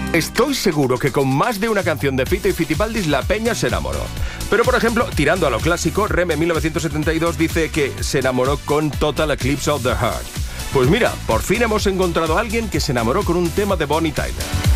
Estoy seguro que con más de una canción de Fito y Fitipaldis la peña se enamoró. Pero por ejemplo, tirando a lo clásico, Reme 1972 dice que se enamoró con Total Eclipse of the Heart. Pues mira, por fin hemos encontrado a alguien que se enamoró con un tema de Bonnie Tyler.